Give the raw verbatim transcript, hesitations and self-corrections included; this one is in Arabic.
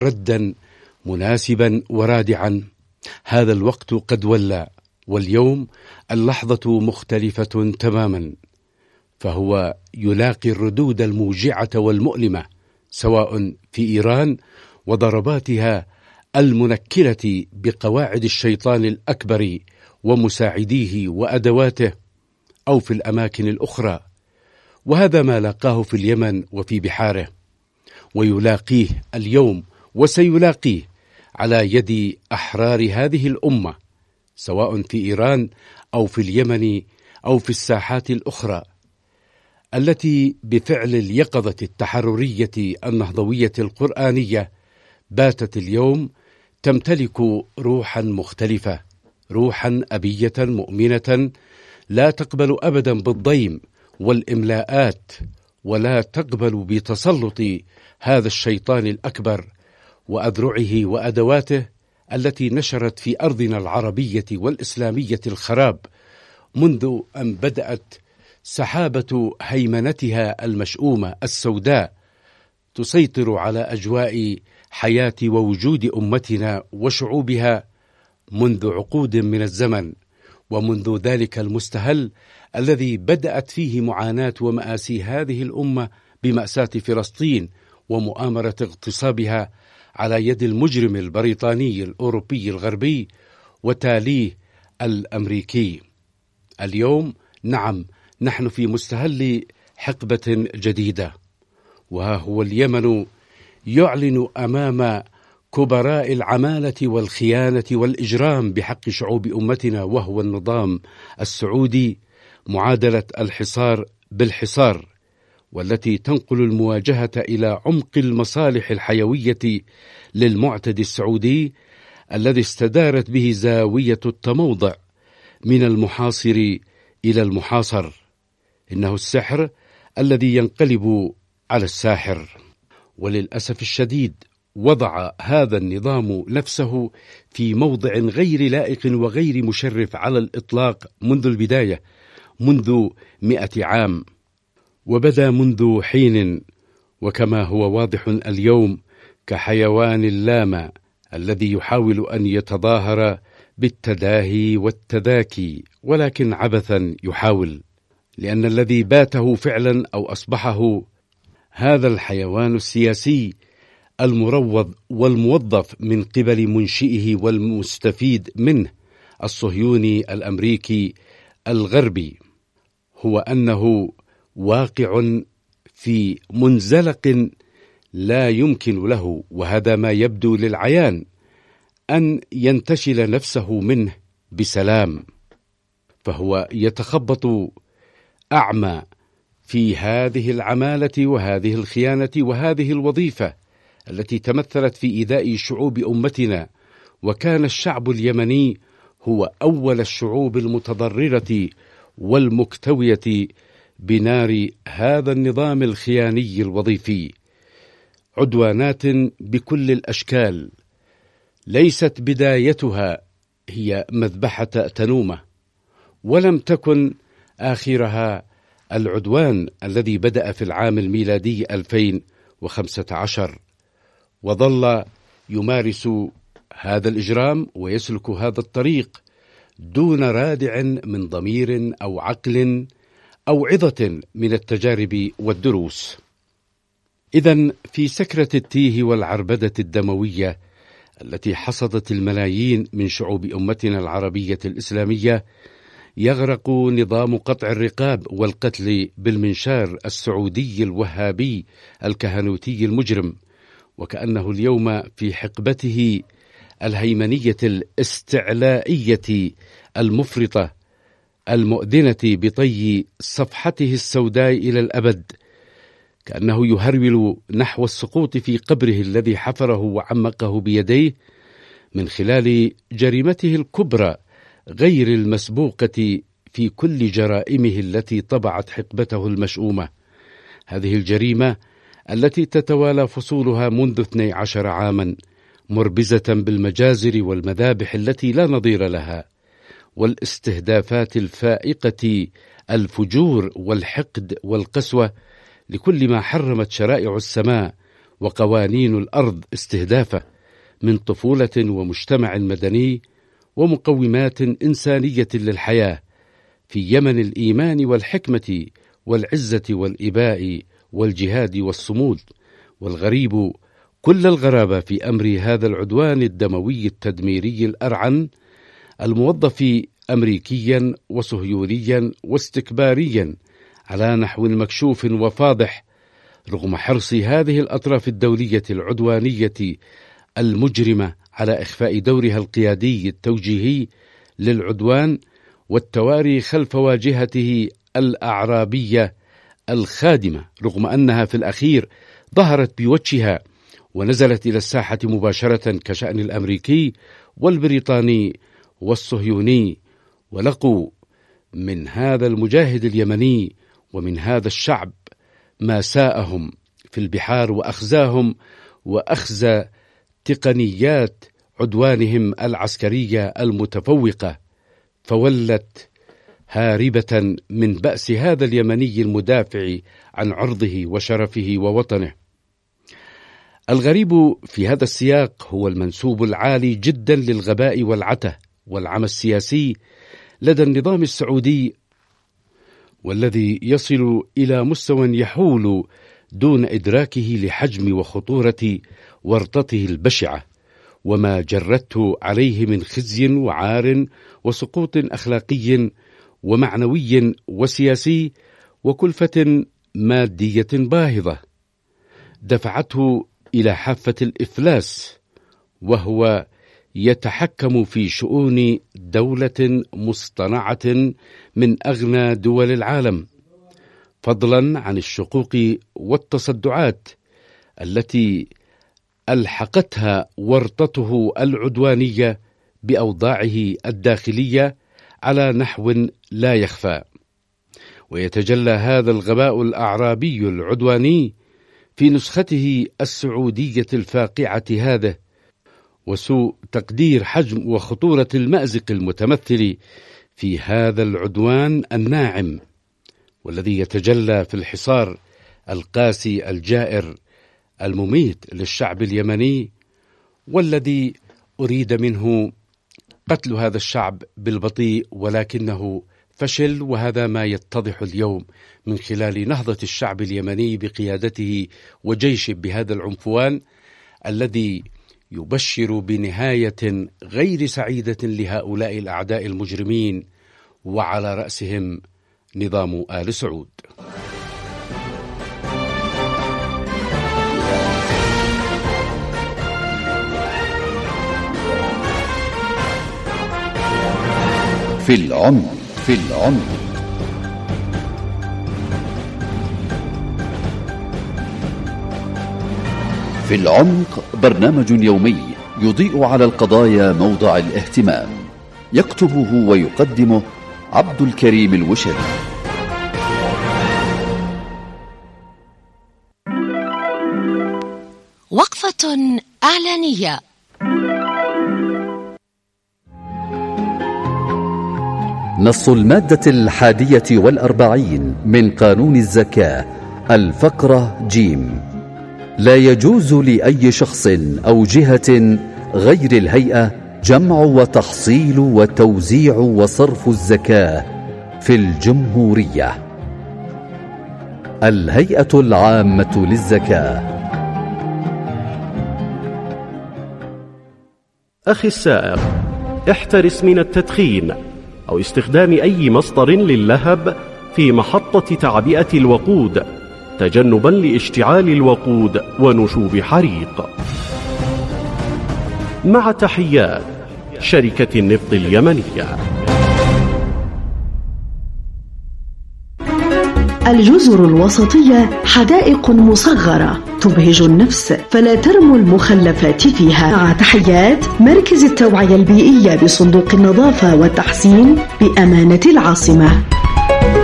ردا مناسبا ورادعا. هذا الوقت قد ولى، واليوم اللحظة مختلفة تماما، فهو يلاقي الردود الموجعة والمؤلمة سواء في إيران وضرباتها المنكلة بقواعد الشيطان الأكبر ومساعديه وأدواته، أو في الأماكن الأخرى. وهذا ما لاقاه في اليمن وفي بحاره، ويلاقيه اليوم وسيلاقيه على يد أحرار هذه الأمة، سواء في إيران أو في اليمن أو في الساحات الأخرى التي بفعل اليقظة التحررية النهضوية القرآنية باتت اليوم تمتلك روحا مختلفة، روحا أبية مؤمنة لا تقبل أبدا بالضيم والإملاءات، ولا تقبل بتسلط هذا الشيطان الأكبر وأذرعه وأدواته التي نشرت في أرضنا العربية والإسلامية الخراب منذ أن بدأت سحابة هيمنتها المشؤومة السوداء تسيطر على أجواء حياة ووجود أمتنا وشعوبها منذ عقود من الزمن، ومنذ ذلك المستهل الذي بدأت فيه معاناة ومآسي هذه الأمة بمأساة فلسطين ومؤامرة اغتصابها على يد المجرم البريطاني الأوروبي الغربي وتاليه الأمريكي. اليوم نعم نحن في مستهل حقبة جديدة، وها هو اليمن يعلن أمام كبراء العمالة والخيانة والإجرام بحق شعوب أمتنا وهو النظام السعودي معادلة الحصار بالحصار، والتي تنقل المواجهة إلى عمق المصالح الحيوية للمعتدي السعودي الذي استدارت به زاوية التموضع من المحاصر إلى المحاصر. إنه السحر الذي ينقلب على الساحر. وللأسف الشديد وضع هذا النظام نفسه في موضع غير لائق وغير مشرف على الإطلاق منذ البداية، منذ مئة عام، وبدا منذ حين، وكما هو واضح اليوم كحيوان اللامع الذي يحاول أن يتظاهر بالتداهي والتذاكي، ولكن عبثا يحاول، لأن الذي باته فعلا أو أصبحه هذا الحيوان السياسي المروض والموظف من قبل منشئه والمستفيد منه الصهيوني الأمريكي الغربي، هو أنه واقع في منزلق لا يمكن له، وهذا ما يبدو للعيان، أن ينتشل نفسه منه بسلام، فهو يتخبط أعمى في هذه العمالة وهذه الخيانة وهذه الوظيفة التي تمثلت في إيذاء شعوب أمتنا. وكان الشعب اليمني هو أول الشعوب المتضررة والمكتوية بنار هذا النظام الخياني الوظيفي. عدوانات بكل الأشكال، ليست بدايتها هي مذبحة تنومة، ولم تكن آخرها العدوان الذي بدأ في العام الميلادي ألفين وخمسة عشر، وظل يمارس هذا الإجرام ويسلك هذا الطريق دون رادع من ضمير أو عقل أو عظة من التجارب والدروس. إذن في سكرة التيه والعربدة الدموية التي حصدت الملايين من شعوب أمتنا العربية الإسلامية، يغرق نظام قطع الرقاب والقتل بالمنشار السعودي الوهابي الكهنوتي المجرم، وكأنه اليوم في حقبته الهيمنية الاستعلائية المفرطة المؤذنة بطي صفحته السوداء إلى الأبد، كأنه يهرول نحو السقوط في قبره الذي حفره وعمقه بيديه من خلال جريمته الكبرى غير المسبوقة في كل جرائمه التي طبعت حقبته المشؤومة. هذه الجريمة التي تتوالى فصولها منذ اثني عشر عاما، مربزة بالمجازر والمذابح التي لا نظير لها، والاستهدافات الفائقة الفجور والحقد والقسوة لكل ما حرمت شرائع السماء وقوانين الأرض استهدافه من طفولة ومجتمع مدني ومقومات إنسانية للحياة في يمن الإيمان والحكمة والعزة والإباء والجهاد والصمود. والغريب كل الغرابة في أمر هذا العدوان الدموي التدميري الأرعن الموظف أمريكيا وصهيونيا واستكباريا على نحو مكشوف وفاضح، رغم حرص هذه الأطراف الدولية العدوانية المجرمة على إخفاء دورها القيادي التوجيهي للعدوان والتواري خلف واجهته الأعرابية الخادمة، رغم أنها في الأخير ظهرت بوجهها ونزلت إلى الساحة مباشرة كشأن الأمريكي والبريطاني والصهيوني، ولقوا من هذا المجاهد اليمني ومن هذا الشعب ما ساءهم في البحار وأخزاهم وأخزى تقنيات عدوانهم العسكرية المتفوقة، فولت هاربة من بأس هذا اليمني المدافع عن عرضه وشرفه ووطنه. الغريب في هذا السياق هو المنسوب العالي جدا للغباء والعته والعمى السياسي لدى النظام السعودي، والذي يصل إلى مستوى يحول دون إدراكه لحجم وخطورة ورطته البشعة وما جرته عليه من خزي وعار وسقوط أخلاقي ومعنوي وسياسي وكلفة مادية باهظة دفعته إلى حافة الإفلاس، وهو يتحكم في شؤون دولة مصطنعة من أغنى دول العالم، فضلا عن الشقوق والتصدعات التي ألحقتها ورطته العدوانية بأوضاعه الداخلية على نحو لا يخفى. ويتجلى هذا الغباء الأعرابي العدواني في نسخته السعودية الفاقعة هذا، وسوء تقدير حجم وخطورة المأزق المتمثل في هذا العدوان الناعم، والذي يتجلى في الحصار القاسي الجائر المميت للشعب اليمني، والذي أريد منه قتل هذا الشعب بالبطيء ولكنه فشل. وهذا ما يتضح اليوم من خلال نهضة الشعب اليمني بقيادته وجيش بهذا العنفوان الذي يبشر بنهاية غير سعيدة لهؤلاء الأعداء المجرمين، وعلى رأسهم نظام آل سعود. في العمق في العمق في العمق برنامج يومي يضيء على القضايا موضع الاهتمام، يكتبه ويقدمه عبد الكريم الوشري. وقفة إعلانية. نص المادة الحادية والأربعين من قانون الزكاة الفقرة جيم: لا يجوز لأي شخص أو جهة غير الهيئة جمع وتحصيل وتوزيع وصرف الزكاة في الجمهورية. الهيئة العامة للزكاة. أخي السائق، احترس من التدخين أو استخدام أي مصدر للهب في محطة تعبئة الوقود تجنبا لاشتعال الوقود ونشوب حريق. مع تحيات شركة النفط اليمنية. الجزر الوسطية حدائق مصغرة تبهج النفس، فلا ترموا المخلفات فيها. مع تحيات مركز التوعية البيئية بصندوق النظافة والتحسين بأمانة العاصمة.